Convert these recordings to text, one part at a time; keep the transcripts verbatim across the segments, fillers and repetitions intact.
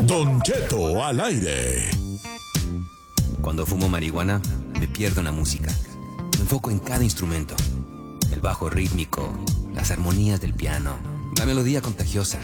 Don Cheto al aire. Cuando fumo marihuana, me pierdo en la música. Me enfoco en cada instrumento. El bajo rítmico, las armonías del piano, la melodía contagiosa.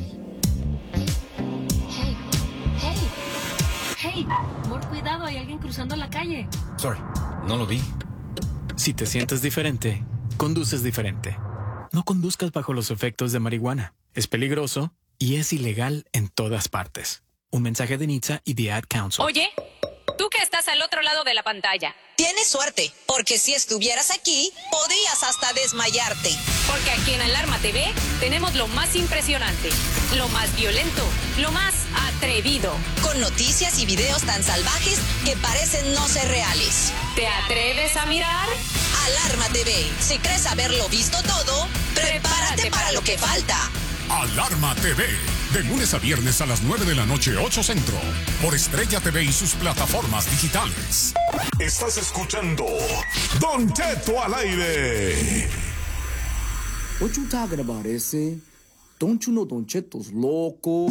Hey, hey, hey, amor, cuidado, hay alguien cruzando la calle. Sorry, no lo vi. Si te sientes diferente, conduces diferente. No conduzcas bajo los efectos de marihuana. Es peligroso y es ilegal en todas partes. Un mensaje de N H T S A y The Ad Council. Oye, tú que estás al otro lado de la pantalla. Tienes suerte, porque si estuvieras aquí, podrías hasta desmayarte. Porque aquí en Alarma T V tenemos lo más impresionante, lo más violento, lo más atrevido. Con noticias y videos tan salvajes que parecen no ser reales. ¿Te atreves a mirar? Alarma T V. Si crees haberlo visto todo, prepárate, prepárate para lo que falta. Alarma T V. De lunes a viernes a las nueve de la noche, ocho Centro. Por Estrella T V y sus plataformas digitales. Estás escuchando Don Cheto al aire. What you talking about, ese? Don't you know Don Cheto's loco?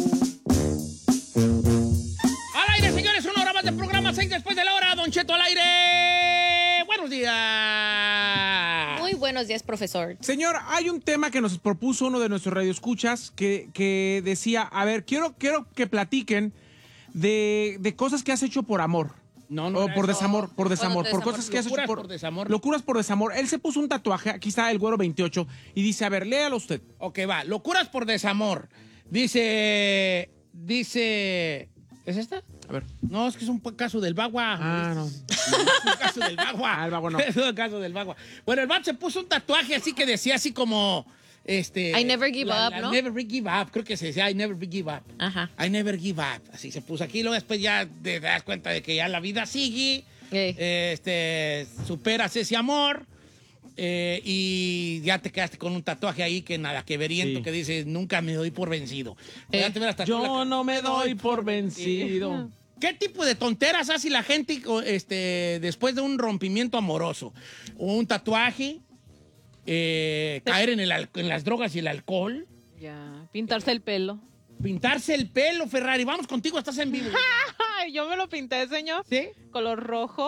Al aire, señores, una hora más de programa, seis después de la hora. Don Cheto al aire. Buenos días. Muy buenos días, profesor. Señor, hay un tema que nos propuso uno de nuestros radioescuchas que, que decía, a ver, quiero, quiero que platiquen de, de cosas que has hecho por amor. No, no. O por desamor, por desamor, por desamor, cosas que has hecho por, por desamor. Locuras por desamor. Él se puso un tatuaje, aquí está el güero veintiocho, y dice, a ver, léalo usted. Ok, va, locuras por desamor. Dice, dice, ¿es esta? A ver. No, es que es un caso del Bagua. Ah, no. Es un caso del Bagua. Ah, el Bagua no. Es un caso del Bagua. Bueno, el vato se puso un tatuaje así que decía así como, este... I never give la, up, la ¿no? Never give up, creo que se decía I never give up. Ajá. I never give up. Así se puso aquí, luego después ya te das cuenta de que ya la vida sigue. Hey. Este, superas ese amor. Eh, y ya te quedaste con un tatuaje ahí que nada, que veriento, Sí. que dice, nunca me doy por vencido. Eh, Ya te verás hasta Yo la- no me doy por vencido. ¿Qué tipo de tonteras hace la gente este, después de un rompimiento amoroso? Un tatuaje, eh, caer en, el, al- en las drogas y el alcohol, Ya, pintarse el pelo. pintarse el pelo, Ferrari. Vamos contigo, estás en vivo. Ay, yo me lo pinté, señor. ¿Sí? Color rojo.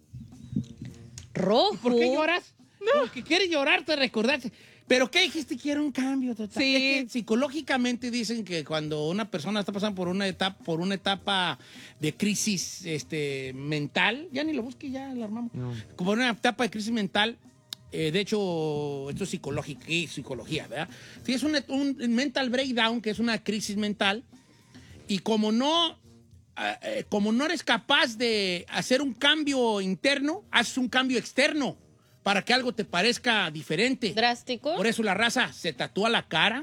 Rojo. ¿Por qué lloras? Porque quieres llorar, te recordaste. ¿Pero qué dijiste? Quiero un cambio total. Sí. Es que psicológicamente dicen que cuando una persona está pasando por una etapa, por una etapa de crisis este, mental, ya ni lo busque, ya lo armamos. No. Como una etapa de crisis mental, eh, de hecho, esto es psicológica y psicología, ¿verdad? Tienes un, un mental breakdown, que es una crisis mental, y como no, eh, como no eres capaz de hacer un cambio interno, haces un cambio externo para que algo te parezca diferente. Drástico. Por eso la raza se tatúa la cara.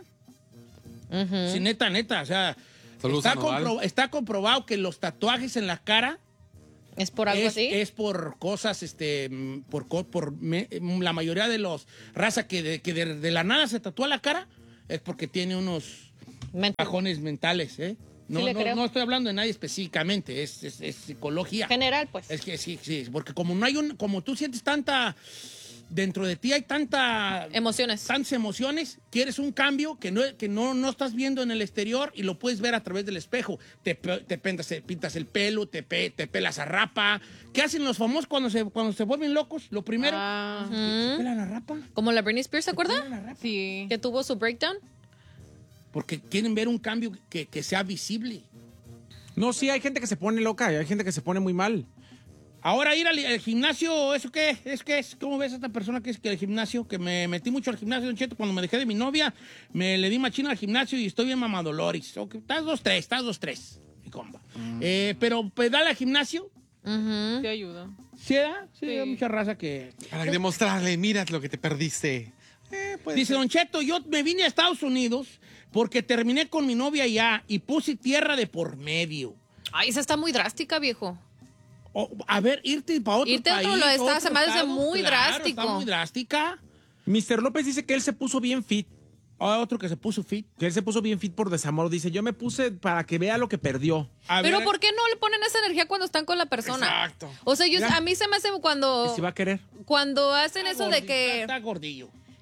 Ujú. Sí, neta, neta. O sea, Saludos está, a Nodal. compro- está comprobado que los tatuajes en la cara ¿Es por algo es, así? es por cosas, este, mm, por, co- por me- mm, la mayoría de los raza que, de, que de, de la nada se tatúa la cara es porque tiene unos Men- bajones mentales, ¿eh? No, Sí le no, creo. no estoy hablando de nadie específicamente, es, es, es psicología. General, pues. Es que sí, sí, porque como no hay un, como tú sientes tanta, dentro de ti hay tanta, Emociones. tantas emociones, quieres un cambio que no, que no, no estás viendo en el exterior y lo puedes ver a través del espejo. Te, pe- te pintas, pintas el pelo, te, pe- te pelas a rapa. ¿Qué hacen los famosos cuando se, cuando se vuelven locos? Lo primero, Ah, se pelan la rapa. Como la Britney Spears, ¿se acuerda? Pelan la rapa. sí. Que tuvo su breakdown. Porque quieren ver un cambio que, que sea visible. No, sí, hay gente que se pone loca y hay gente que se pone muy mal. Ahora ir al, al gimnasio, ¿eso qué? ¿Es qué es? ¿Cómo ves a esta persona que es que el gimnasio? Que me metí mucho al gimnasio, Don Cheto, cuando me dejé de mi novia, me le di machina al gimnasio y estoy bien mamadoloris. Ok, estás dos, tres, estás dos, tres, mi compa. Eh, pero pedala al gimnasio, Ujú. Sí ayuda. ¿sí da? Sí, Sí. hay mucha raza que... Para demostrarle, mira lo que te perdiste. Eh, puede Dice ser. Don Cheto, yo me vine a Estados Unidos porque terminé con mi novia allá y puse tierra de por medio. Ay, esa está muy drástica, viejo. O, a ver, irte para otro Irte a otro país, lado, está- otro se me hace estado, muy claro, drástico. Está muy drástica. mister López dice que él se puso bien fit. Ah, otro que se puso fit. Que él se puso bien fit por desamor. Dice, yo me puse para que vea lo que perdió. A Pero ver, ¿por qué no le ponen esa energía cuando están con la persona? Exacto. O sea, yo, Ya. a mí se me hace cuando, Y si va a querer. cuando hacen está eso de gordillo, que... Está gordillo.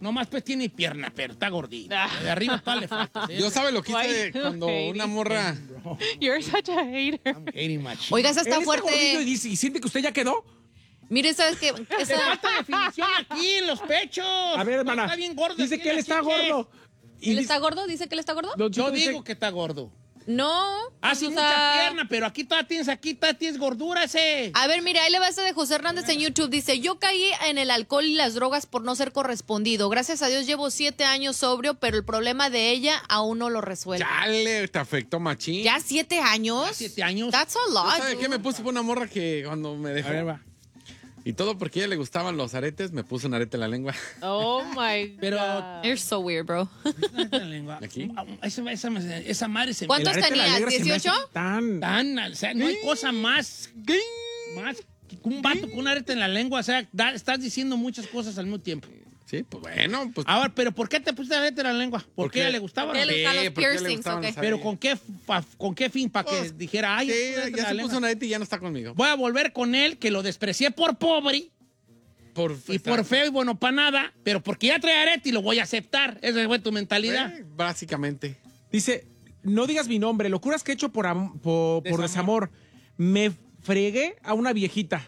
Nomás pues tiene pierna, pero está gordita. De arriba para le falta. ¿sí? Yo sabe lo que hice Why cuando you una hating? morra... You're such a hater. Hating machine. Oiga, esa está Él fuerte. gordillo y, dice, y siente que usted ya quedó. Mire, ¿sabes qué? Le Esa... falta definición aquí en los pechos. A ver, hermana. Está bien gordo. Dice aquí que en él las está chiches. gordo. Y ¿Él dice- está gordo? ¿Dice que él está gordo? Don Yo Cheto dice- digo que está gordo. No. Ah, pues, sí, o mucha sea- pierna, pero aquí todavía tienes, aquí todavía tienes gordura ese. A ver, mira, ahí le va esta de José Hernández en YouTube. Dice, yo caí en el alcohol y las drogas por no ser correspondido. Gracias a Dios llevo siete años sobrio, pero el problema de ella aún no lo resuelve. Chale, te afectó machín. ¿Ya siete años? Ya siete años. That's a ¿Tú lot. ¿Sabes qué? Me puse por una morra que cuando me dejó. A ver, va. Y todo porque a ella le gustaban los aretes, me puse un arete en la lengua. Oh my Pero- God. You're so weird, bro. Aquí. Esa, esa, esa madre se ¿Cuántos El arete de la tenías? alegra se me hace ¿dieciocho? Tan... Tan, o sea, no hay cosa más, más que un vato con un arete en la lengua. O sea, da- estás diciendo muchas cosas al mismo tiempo. Sí, pues bueno, pues. Ahora, pero ¿por qué te pusiste arete en la lengua? ¿Por ¿Por qué a qué? ella le gustaba? ¿Por qué le gustan los Sí, porque a ella le piercings? gustaban Ok. los Pero aretes. ¿con qué, pa- con qué fin? Para que Pues, dijera, ay, Sí, es un arete en ya la se lengua. puso un arete y ya no está conmigo. Voy a volver con él, que lo desprecié por pobre Por, y por feo y bueno para nada, pero porque ya trae arete y lo voy a aceptar. Esa fue tu mentalidad. Eh, básicamente. Dice, no digas mi nombre, locuras que he hecho por, am- por, por desamor. Me fregué a una viejita.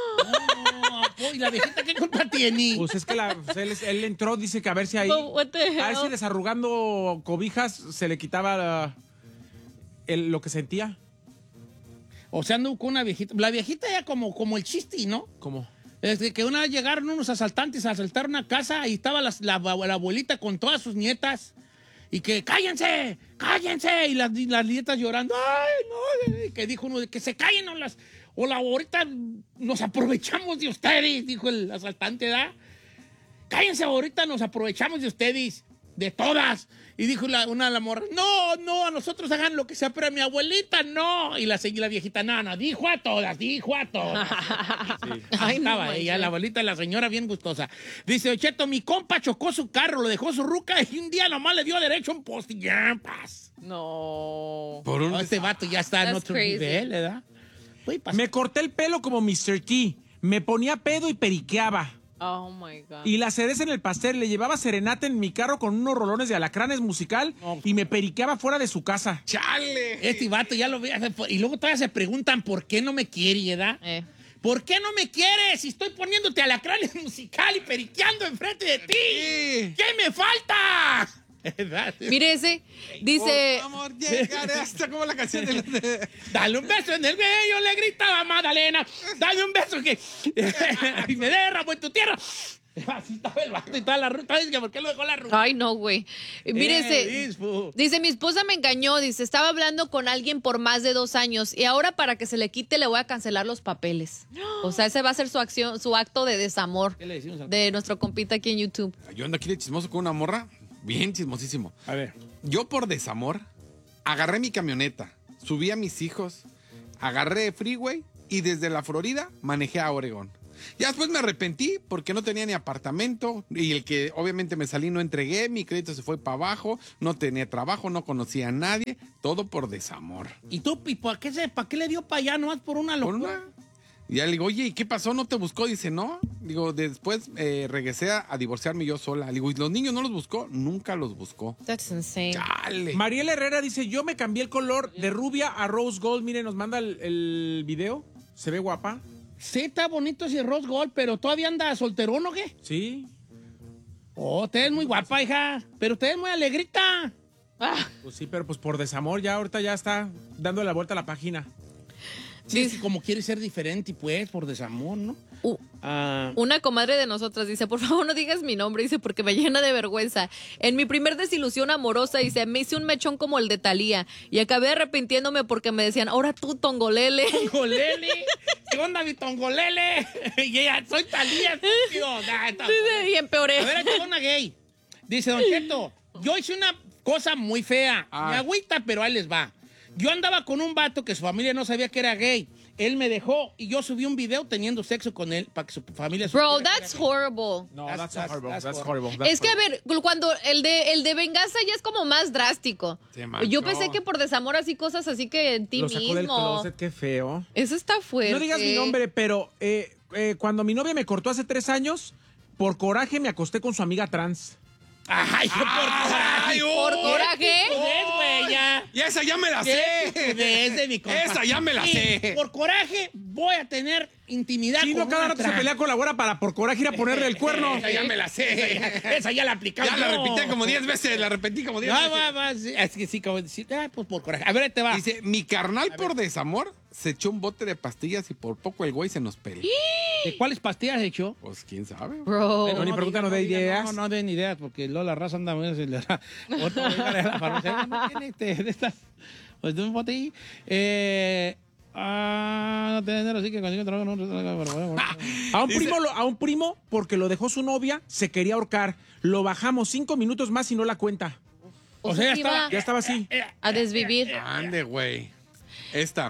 No, ¿y la viejita qué culpa tiene? Pues es que la- pues él, él entró, dice que a ver si ahí, But what the a ver si hell? desarrugando cobijas se le quitaba la- el- lo que sentía. O sea, ando con una viejita. La viejita ya como, como el chiste, ¿no? ¿Cómo? Desde que una vez llegaron unos asaltantes a asaltar una casa y estaba las- la, la abuelita con todas sus nietas. Y que, cállense, cállense. Y las, y las nietas llorando. Ay, no. Y que dijo uno, que se callen o las... O la ahorita nos aprovechamos de ustedes, dijo el asaltante, ¿verdad? Cállense, ahorita nos aprovechamos de ustedes, de todas. Y dijo la, una de las morras, no, no, a nosotros hagan lo que sea, pero a mi abuelita no. Y la, y la viejita, no, no, dijo a todas, dijo a todas. Sí. Ahí estaba no ella, manches. la abuelita, la señora bien gustosa. Dice, Don Cheto, mi compa chocó su carro, lo dejó su ruca y un día nomás le dio derecho a un poste y ya, paz. No. Por un No, este vato ya está en That's otro crazy. nivel, ¿verdad? Uy, pasa- Me corté el pelo como mister T. Me ponía pedo y periqueaba. Oh my God. Y la cereza en el pastel, le llevaba serenata en mi carro con unos rolones de alacranes musical y me periqueaba fuera de su casa. ¡Chale! Este vato ya lo ve. Y luego todavía se preguntan por qué no me quiere, ¿verdad? Eh. ¿Por qué no me quieres si estoy poniéndote alacranes musical y periqueando enfrente de ti? Sí. ¿Qué me falta? ¿Verdad? Mire ese. Dice, Por amor, llegaré hasta como la canción de la- Dale un beso en el cuello, le gritaba a Magdalena. Dale un beso que y me derramo en tu tierra. Así estaba el vato y toda la ruta. Dice que ¿por qué lo dejó la ruta? ay no, güey. Mire Eh, ese. disfu. Dice, mi esposa me engañó, dice, estaba hablando con alguien por más de dos años y ahora para que se le quite le voy a cancelar los papeles. O sea, ese va a ser su acción, su acto de desamor ¿Qué le decimos al- de nuestro compita aquí en YouTube. Yo ando aquí de chismoso con una morra. Bien chismosísimo. A ver. Yo por desamor agarré mi camioneta, subí a mis hijos, agarré freeway y desde la Florida manejé a Oregón. Ya después me arrepentí porque no tenía ni apartamento y el que obviamente me salí no entregué, mi crédito se fue para abajo, no tenía trabajo, no conocía a nadie, todo por desamor. ¿Y tú, y por qué, se, para qué le dio para allá nomás por una Por locura? una- Y ya le digo, oye, ¿y qué pasó? ¿No te buscó? Dice, no. Digo, después eh, regresé a, a divorciarme yo sola. Le digo, ¿y los niños no los buscó? Nunca los buscó. That's insane. Chale. Mariela Herrera dice, yo me cambié el color de rubia a rose gold. Miren, nos manda el, el video. Se ve guapa. Sí, está bonito ese Rose Gold, pero todavía anda solterón, ¿o qué? Sí. Oh, usted es muy guapa, hija. Pero usted es muy alegrita. Ah, Pues sí, pero pues por desamor ya ahorita ya está dando la vuelta a la página. Sí, es que como quiere ser diferente, pues, por desamor, ¿no? Uh, Ah, Una comadre de nosotras dice, por favor no digas mi nombre, dice, porque me llena de vergüenza. En mi primer desilusión amorosa, dice, me hice un mechón como el de Thalía y acabé arrepintiéndome porque me decían, ahora tú, Tongolele. Tongolele. ¿Qué onda, mi Tongolele? Y ella, soy Talía, estúpido. Nah, está- Y empeoré. A ver, ahí te va una gay. Dice, Don Cheto, yo hice una cosa muy fea. Ah. Me agüita, pero ahí les va. Yo andaba con un vato que su familia no sabía que era gay. Él me dejó y yo subí un video teniendo sexo con él para que su familia Bro, supiera que that's era gay. horrible. No, That's- that's, that's- horrible. that's That's, horrible. horrible. that's Es que, a horrible. ver, cuando el de, el de venganza ya es como más drástico. Se manchó. Yo pensé que por desamor así cosas así que en ti Lo sacó mismo. del closet, qué feo. Eso está fuerte. No digas mi nombre, pero eh, eh, cuando mi novia me cortó hace tres años, por coraje me acosté con su amiga trans. Ay, por coraje. ¿Por coraje? Es, güey, ya. Y esa ya me la sé. Es de mi compa. Esa ya me la Y sé. por coraje voy a tener intimidad Sí, con no, cada una rato se trans. pelea con la güera para por coraje ir a ponerle el cuerno. Esa ya me la sé. Esa ya, esa ya la aplicaba Ya la yo. repetí como diez veces, la repetí como diez Va, veces. va, va. Sí, es que sí, como decir, ah, pues por coraje. A ver, ahí te va. Dice, mi carnal por desamor se echó un bote de pastillas y por poco el güey se nos pelea. ¿De cuáles pastillas has hecho? Pues quién sabe. Bro. Bueno, ni pregunta, no de diga, ideas. No, no den ideas, porque luego la raza anda muy acelerada. Otro, dígale a la farmacia, no tiene este, de estas. Pues de un bote ahí. Eh. Ah, no tiene dinero, así que consigue trabajo. No, A un Dice- primo, lo- a un primo, porque lo dejó su novia, se quería ahorcar. Lo bajamos cinco minutos más y no la cuenta. O sea, ya Iba estaba. Ya estaba así. a desvivir. Ande, güey. Esta.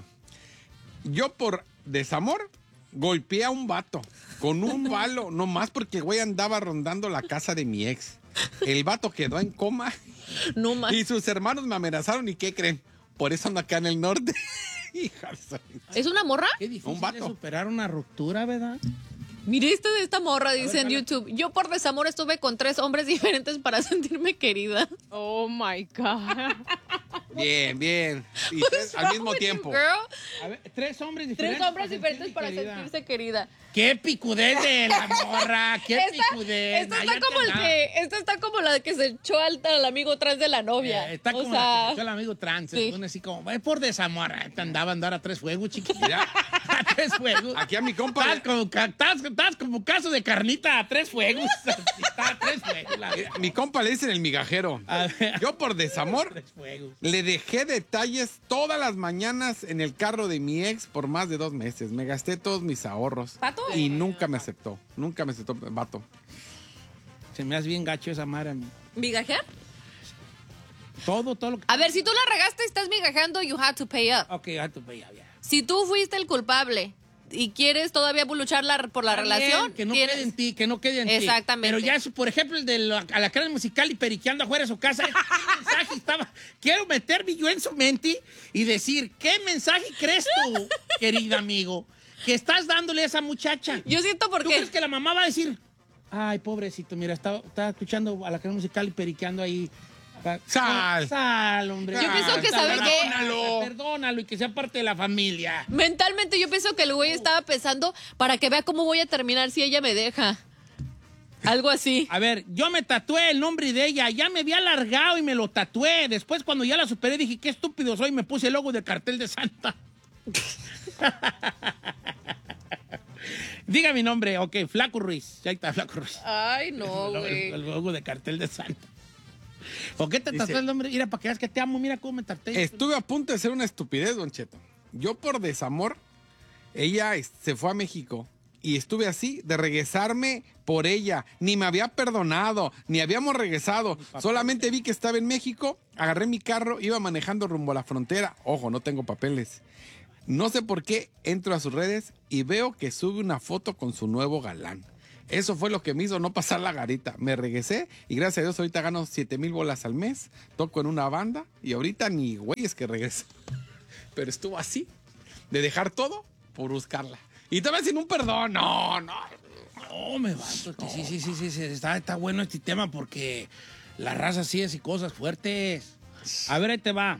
Yo por desamor golpeé a un vato con un balo, nomás porque el güey andaba rondando la casa de mi ex. El vato quedó en coma No más. y sus hermanos me amenazaron. ¿Y qué creen? Por eso ando acá en el norte. Hija de su- ¿Es una morra? Qué difícil Un vato. es superar una ruptura, ¿verdad? Mire esta de esta morra, dice en jala. YouTube. Yo por desamor estuve con tres hombres diferentes para sentirme querida. Oh my God. Bien, bien. Y tres al mismo tiempo. Girl. A ver, tres hombres diferentes. Tres hombres para diferentes sentirme para querida. sentirse querida. ¡Qué picudez de la morra! ¡Qué Esta, picudez! esta Ay, está ya te como el andaba. que, esta está como la que se echó al, al amigo trans de la novia. Eh, está o como sea, la que escuchó el amigo trans. sí. Se pone así como, es por desamor. Ay, te andaba a andar a tres fuegos, chiquilla. Mira, A tres fuegos. aquí a mi compa. Estás como, ca- estás, estás como caso de carnita a tres fuegos. Está a tres fuegos. la- eh, Mi compa le dicen el migajero. A ver. Yo por desamor Tres fuegos. le dejé detalles todas las mañanas en el carro de mi ex por más de dos meses. Me gasté todos mis ahorros. ¿Pato? Y nunca me aceptó. Nunca me aceptó, vato. Se me hace bien gacho esa madre a mí. ¿migajear? Todo, todo lo que... A ver, si tú la regaste y estás migajeando, you had to pay up. Ok, ya tú, ya, ya. Si tú fuiste el culpable y quieres todavía luchar la- por la Está bien, relación, que no tienes- quede en ti, que no quede en ti. Exactamente. Pero ya, eso, por ejemplo, el de la, a la cara musical y periqueando afuera de su casa, ¿qué mensaje estaba? Quiero meterme yo en su mente y decir, ¿qué mensaje crees tú, querido amigo, que estás dándole a esa muchacha? Yo siento ¿Tú porque... crees que la mamá va a decir, ay, pobrecito, mira, estaba, estaba escuchando a la cara musical y periqueando ahí? Sal. Sal, hombre. Yo pienso que, ¿sabe qué? Perdónalo. Perdónalo y que sea parte de la familia. Mentalmente yo pienso que el güey estaba pensando para que vea cómo voy a terminar si ella me deja. Algo así. A ver, yo me tatué el nombre de ella, ya me había alargado y me lo tatué. Después, cuando ya la superé, dije, qué estúpido soy, me puse el logo del cartel de Santa. Diga mi nombre, ok, Flaco Ruiz. Ya está, Flaco Ruiz. Ay, no, El, güey. el logo de cartel de Santa. ¿Por qué te Dice- tatué el nombre? Mira, para que veas que te amo, mira cómo me tatué. Estuve a punto de hacer una estupidez, Don Cheto. Yo por desamor, ella es- se fue a México y estuve así de regresarme por ella. Ni me había perdonado, ni habíamos regresado. Solamente vi que estaba en México, agarré mi carro, iba manejando rumbo a la frontera. Ojo, no tengo papeles. No sé por qué entro a sus redes y veo que sube una foto con su nuevo galán. Eso fue lo que me hizo no pasar la garita. Me regresé y gracias a Dios ahorita gano siete mil bolas al mes. Toco en una banda y ahorita ni güey es que regreso. Pero estuvo así, de dejar todo por buscarla. Y todavía sin un perdón. No, no. No, me va. Sí, sí, sí, sí, sí, está, está bueno este tema porque la raza sí es y cosas fuertes. A ver, ahí te va.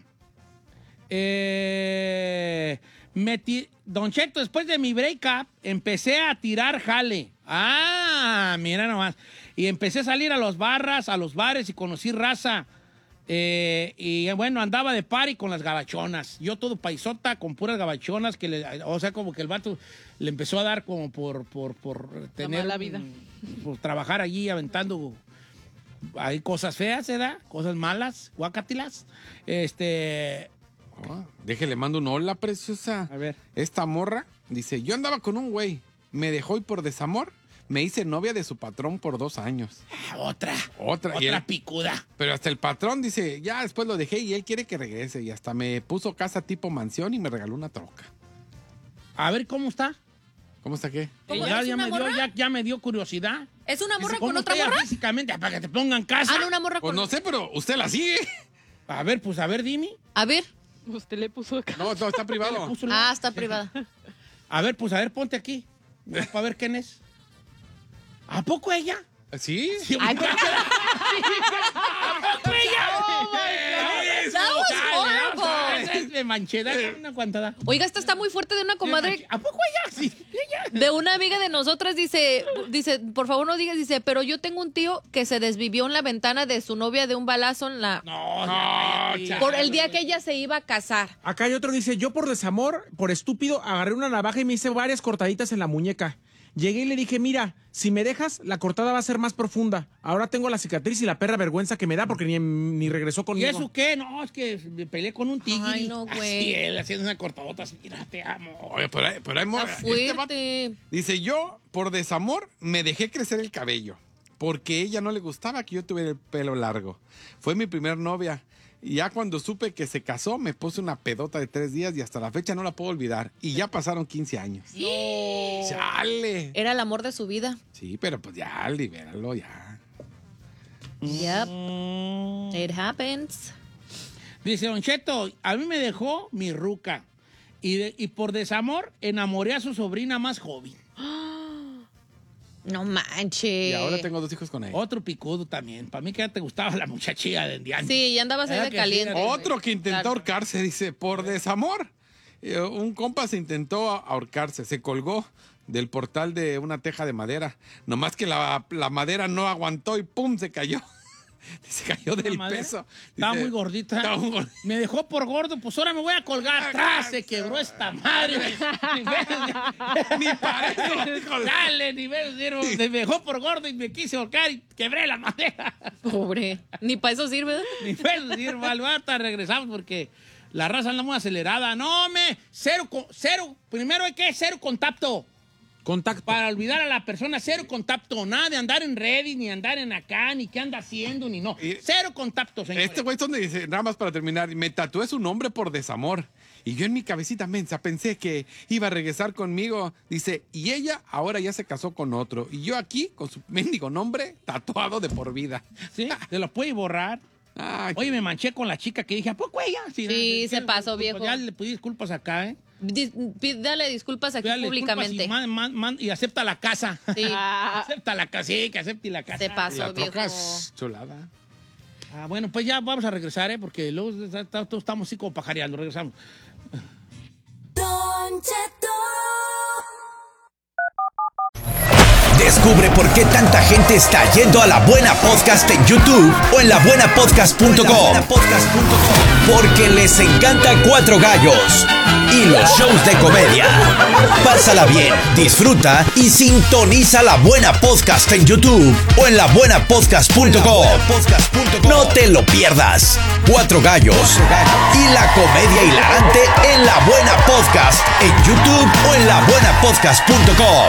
Eh, me ti- Don Cheto, después de mi breakup, empecé a tirar jale. Ah, mira nomás. Y empecé a salir a los barras, a los bares y conocí raza. Eh, y bueno, andaba de party con las gabachonas. Yo todo paisota con puras gabachonas que le, o sea, como que el vato le empezó a dar como por, por, por tener mala vida. por trabajar allí aventando hay cosas feas, ¿verdad? Cosas malas, guacatilas. Este, Oh, déjele, mando un hola, preciosa. a ver. Esta morra dice, yo andaba con un güey, me dejó y por desamor me hice novia de su patrón por dos años. Ah, otra. Otra. y Otra él- picuda. pero hasta el patrón dice, ya después lo dejé y él quiere que regrese. Y hasta me puso casa tipo mansión y me regaló una troca. A ver cómo está. ¿Cómo está qué? ¿Cómo Ya, es ya una me dio, morra? ya, ya me dio curiosidad. ¿Es una morra ¿Cómo con otra está ella morra? físicamente? Para que te pongan casa. Ah, no, una morra Pues con... no sé, pero usted la sigue. A ver, pues a ver, dime. A ver. Usted le puso acá. No, no, está privado. Puso la- Ah, está privada. A ver, pues a ver, ponte aquí. Para ver quién es. ¿A poco ella? ¿Sí? Sí, Ay, ¿A poco ella? That was horrible. Me manché, dale una cuantada. Oiga, esto está muy fuerte de una comadre. ¿A poco ella? Sí, ella. De una amiga de nosotras, dice, dice, por favor no digas, dice, pero yo tengo un tío que se desvivió en la ventana de su novia de un balazo en la... No, no, no por el día que ella se iba a casar. Acá hay otro que dice, yo por desamor, por estúpido, agarré una navaja y me hice varias cortaditas en la muñeca. Llegué y le dije, mira, si me dejas, la cortada va a ser más profunda. Ahora tengo la cicatriz y la perra vergüenza que me da porque ni, ni regresó conmigo. ¿Y eso qué? No, es que me peleé con un tigre. Ay, no, güey. Así él haciendo una cortadota así, mira, te amo. Oye, pero hay, pero hay mo- Está este fuerte. vato dice, yo, por desamor, me dejé crecer el cabello. Porque a ella no le gustaba que yo tuviera el pelo largo. Fue mi primer novia. Y ya cuando supe que se casó, me puse una pedota de tres días y hasta la fecha no la puedo olvidar. Y ya pasaron quince años. No. ¡Chale! Era el amor de su vida. Sí, pero pues ya, libéralo, ya. Yep. It happens. Dice Don Cheto, a mí me dejó mi ruca. Y, de- y por desamor enamoré a su sobrina más joven. No manches. Y ahora tengo dos hijos con ella. Otro picudo también. Para mí que ya te gustaba la muchachilla de Indiana. Sí, ya andabas ahí ¿Verdad de que caliente. sí? Otro que intentó Claro. ahorcarse, dice, por desamor. Eh, Un compa se intentó ahorcarse, se colgó del portal de una teja de madera. Nomás que la, la madera no aguantó y ¡pum! Se cayó. Se cayó del madera? peso. Estaba Dice, muy gordita. estaba muy gordita. Me dejó por gordo, pues ahora me voy a colgar. ¡Tras! Se quebró esta madre. Ni parece, hijo de- Dale, ni ves, dieron- me dejó por gordo y me quise ahorcar y quebré la madera. Pobre. Ni para eso sirve. Ni peso, ni balbata, regresamos porque la raza anda muy acelerada. No, me, cero, co- cero, primero hay que cero contacto. Contacto. Para olvidar a la persona, cero contacto. Nada de andar en Reddit, ni andar en acá, ni qué anda haciendo, ni no. Y- Cero contacto, señor. Este güey es donde dice, nada más para terminar, me tatué su nombre por desamor. Y yo en mi cabecita mensa pensé que iba a regresar conmigo. Dice, y ella ahora ya se casó con otro. Y yo aquí con su mendigo nombre tatuado de por vida. Sí, te lo puede borrar. Ay, Oye, me manché con la chica que dije, ¿a poco ella? Sí, se pasó, pues, viejo. Ya le pedí disculpas acá, ¿eh? Dis- Pídale disculpas aquí Pídale disculpas públicamente. Y, man- man- man- y acepta la casa. Sí. Acepta la casa, sí, que acepte la casa. Se pasó, la viejo. troca es chulada. Ah, bueno, pues ya vamos a regresar, ¿eh? Porque luego está- está- todos estamos así como pajareando. Regresamos. Don Cheto. Descubre por qué tanta gente está yendo a La Buena Podcast en YouTube o en la buena podcast punto com. Porque les encanta Cuatro Gallos y los shows de comedia. Pásala bien, disfruta y sintoniza La Buena Podcast en YouTube o en la buena podcast punto com. No te lo pierdas. Cuatro Gallos y la comedia hilarante en La Buena Podcast en YouTube o en la buena podcast punto com.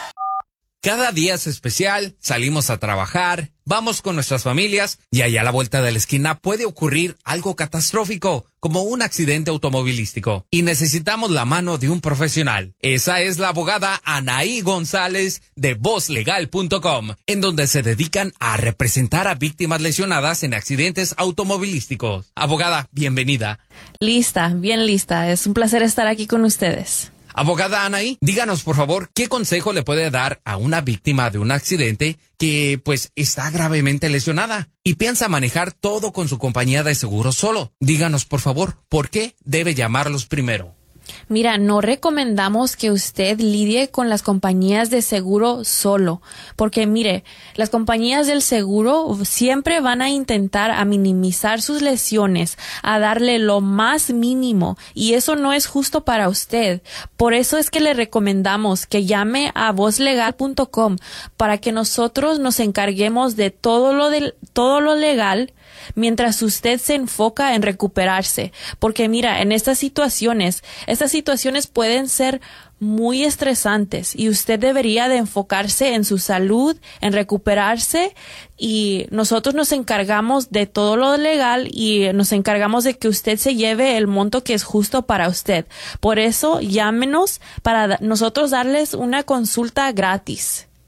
Cada día es especial, salimos a trabajar, vamos con nuestras familias y allá a la vuelta de la esquina puede ocurrir algo catastrófico, como un accidente automovilístico. Y necesitamos la mano de un profesional. Esa es la abogada Anaí González de voz legal punto com, en donde se dedican a representar a víctimas lesionadas en accidentes automovilísticos. Abogada, bienvenida. Lista, bien lista. Es un placer estar aquí con ustedes. Abogada Anaí, díganos por favor, ¿qué consejo le puede dar a una víctima de un accidente que pues está gravemente lesionada y piensa manejar todo con su compañía de seguro solo? Díganos por favor, ¿por qué debe llamarlos primero? Mira, no recomendamos que usted lidie con las compañías de seguro solo, porque mire, las compañías del seguro siempre van a intentar a minimizar sus lesiones, a darle lo más mínimo, y eso no es justo para usted. Por eso es que le recomendamos que llame a voz legal punto com para que nosotros nos encarguemos de todo lo de, todo lo legal mientras usted se enfoca en recuperarse. Porque mira, en estas situaciones, estas situaciones pueden ser muy estresantes y usted debería de enfocarse en su salud, en recuperarse, y nosotros nos encargamos de todo lo legal y nos encargamos de que usted se lleve el monto que es justo para usted. Por eso, llámenos para da- nosotros darles una consulta gratis.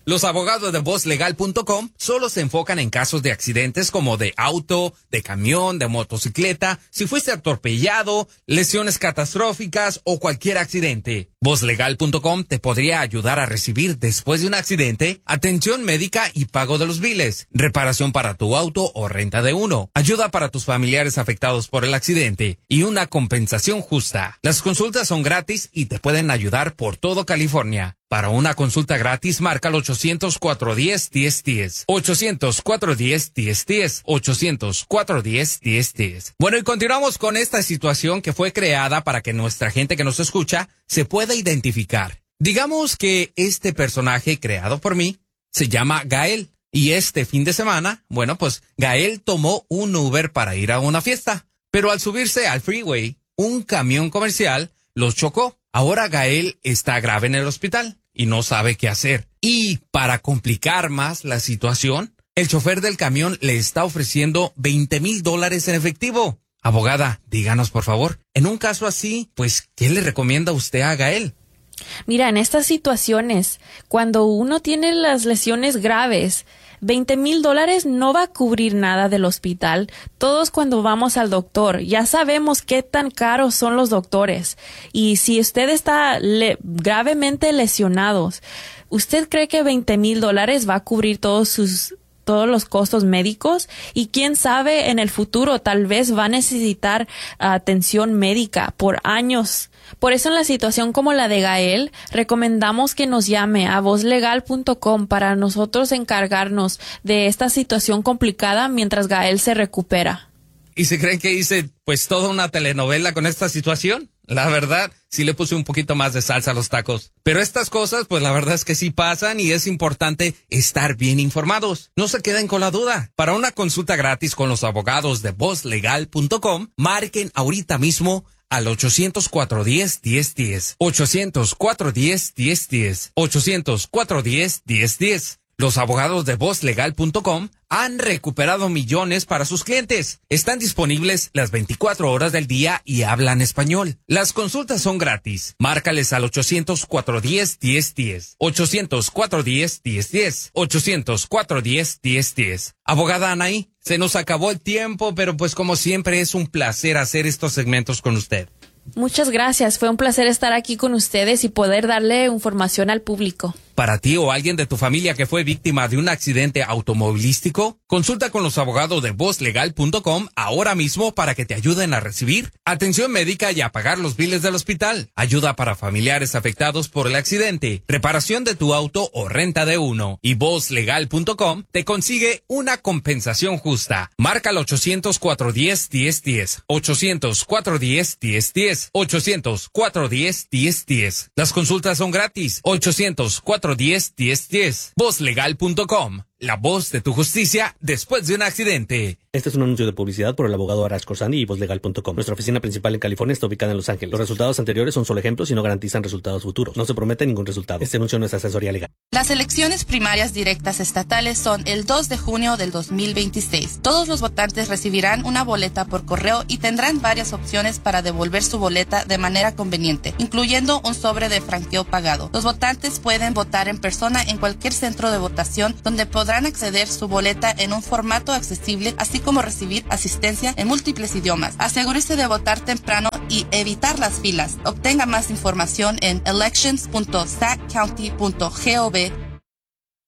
Los abogados de voz legal punto com solo se enfocan en casos de accidentes como de auto, de camión, de motocicleta, si fuiste atropellado, lesiones catastróficas o cualquier accidente. voz legal punto com te podría ayudar a recibir después de un accidente atención médica y pago de los biles, reparación para tu auto o renta de uno, ayuda para tus familiares afectados por el accidente y una compensación justa. Las consultas son gratis y te pueden ayudar por todo California. Para una consulta gratis, marca al ochocientos, cuatrocientos diez, diez diez. ochocientos, cuatrocientos diez, diez diez. ochocientos, cuatrocientos diez, diez diez. Bueno, y continuamos con esta situación que fue creada para que nuestra gente que nos escucha se pueda identificar. Digamos que este personaje creado por mí se llama Gael. Y este fin de semana, bueno, pues Gael tomó un Uber para ir a una fiesta. Pero al subirse al freeway, un camión comercial los chocó. Ahora Gael está grave en el hospital y no sabe qué hacer. Y para complicar más la situación, el chofer del camión le está ofreciendo veinte mil dólares en efectivo. Abogada, díganos por favor, en un caso así, pues, ¿qué le recomienda usted a Gael? Mira, en estas situaciones, cuando uno tiene las lesiones graves, veinte mil dólares no va a cubrir nada del hospital. Todos cuando vamos al doctor ya sabemos qué tan caros son los doctores. Y si usted está le- gravemente lesionado, ¿usted cree que veinte mil dólares va a cubrir todos sus todos los costos médicos? Y quién sabe, en el futuro tal vez va a necesitar atención médica por años. Por eso en la situación como la de Gael, recomendamos que nos llame a voz legal punto com para nosotros encargarnos de esta situación complicada mientras Gael se recupera. ¿Y se creen que hice pues toda una telenovela con esta situación? La verdad, sí le puse un poquito más de salsa a los tacos. Pero estas cosas, pues la verdad es que sí pasan y es importante estar bien informados. No se queden con la duda. Para una consulta gratis con los abogados de voz legal punto com, marquen ahorita mismo al ochocientos, cuatrocientos diez, diez diez. ochocientos, cuatrocientos diez, diez diez. ochocientos, cuatrocientos diez, diez diez. Los abogados de voz legal punto com han recuperado millones para sus clientes. Están disponibles las veinticuatro horas del día y hablan español. Las consultas son gratis. Márcales al ochocientos, cuatrocientos diez, diez diez. ochocientos, cuatrocientos diez, diez diez. ochocientos, cuatrocientos diez, diez diez. Abogada Anaí, se nos acabó el tiempo, pero pues como siempre es un placer hacer estos segmentos con usted. Muchas gracias. Fue un placer estar aquí con ustedes y poder darle información al público. Para ti o alguien de tu familia que fue víctima de un accidente automovilístico, consulta con los abogados de voz legal punto com ahora mismo para que te ayuden a recibir atención médica y a pagar los biles del hospital, ayuda para familiares afectados por el accidente, reparación de tu auto o renta de uno. Y voz legal punto com te consigue una compensación justa. Marca al ochocientos, cuatrocientos diez, diez diez. ochocientos, cuatrocientos diez, diez diez. ochocientos, cuatrocientos diez, diez diez. Las consultas son gratis. ochocientos, cuatrocientos diez, diez diez. voz legal punto com. La voz de tu justicia después de un accidente. Este es un anuncio de publicidad por el abogado Arash Khorsandi y voz legal punto com. Nuestra oficina principal en California está ubicada en Los Ángeles. Los resultados anteriores son solo ejemplos y no garantizan resultados futuros. No se promete ningún resultado. Este anuncio no es asesoría legal. Las elecciones primarias directas estatales son el dos de junio del dos mil veintiséis. Todos los votantes recibirán una boleta por correo y tendrán varias opciones para devolver su boleta de manera conveniente, incluyendo un sobre de franqueo pagado. Los votantes pueden votar en persona en cualquier centro de votación donde podrán acceder su boleta en un formato accesible, así como recibir asistencia en múltiples idiomas. Asegúrese de votar temprano y evitar las filas. Obtenga más información en elections punto sac county punto gov